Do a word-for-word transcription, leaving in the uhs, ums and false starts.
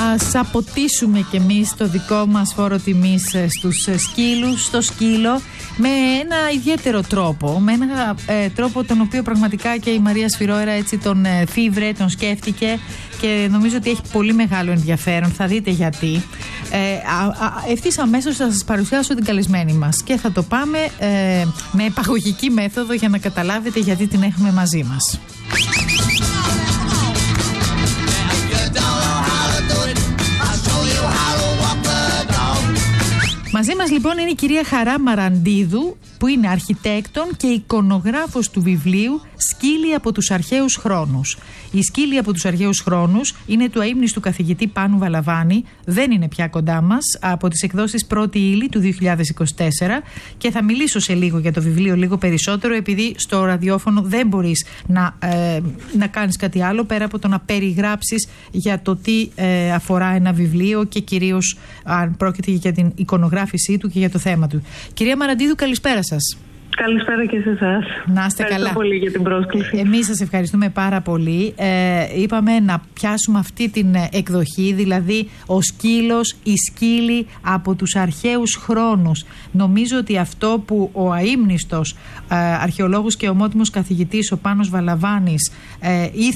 ας αποτίσουμε κι εμείς το δικό μας φόρο τιμής στους σκύλους, στο σκύλο, με ένα ιδιαίτερο τρόπο, με ένα ε, τρόπο τον οποίο πραγματικά και η Μαρία Σφυρόερα έτσι τον ε, φίβρε, τον σκέφτηκε και νομίζω ότι έχει πολύ μεγάλο ενδιαφέρον, θα δείτε γιατί. Ε, ευθύς αμέσως θα σας παρουσιάσω την καλεσμένη μας και θα το πάμε ε, με επαγωγική μέθοδο για να καταλάβετε γιατί την έχουμε μαζί μας. Μαζί μας λοιπόν είναι η κυρία Χαρά Μαραντίδου, που είναι αρχιτέκτον και εικονογράφος του βιβλίου «Σκύλοι από τους αρχαίους χρόνους». Οι σκύλοι από τους αρχαίους χρόνους είναι του αείμνηστου καθηγητή Πάνου Βαλαβάνη, δεν είναι πια κοντά μας, από τις εκδόσεις Πρώτη Ύλη του δύο χιλιάδες είκοσι τέσσερα, και θα μιλήσω σε λίγο για το βιβλίο λίγο περισσότερο, επειδή στο ραδιόφωνο δεν μπορείς να, ε, να κάνεις κάτι άλλο πέρα από το να περιγράψεις για το τι ε, αφορά ένα βιβλίο και κυρίως αν πρόκειται για την εικονογράφησή του και για το θέμα του. Κυρία Μαραντίδου, καλησπέρα σας. Καλησπέρα και σε εσάς. Να είστε καλά. Ευχαριστώ πολύ για την πρόσκληση. Εμείς σας ευχαριστούμε πάρα πολύ. Ε, είπαμε να πιάσουμε αυτή την εκδοχή, δηλαδή ο σκύλος, η σκύλη από τους αρχαίους χρόνους. Νομίζω ότι αυτό που ο αείμνηστος ε, αρχαιολόγος και ομότιμος καθηγητής ο Πάνος Βαλαβάνης ε,